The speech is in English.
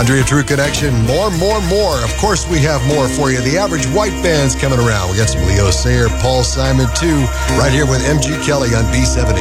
Andrea True Connection, more. Of course, we have more for you. The Average White Band's coming around. We got some Leo Sayer, Paul Simon, too, right here with MG Kelly on B70.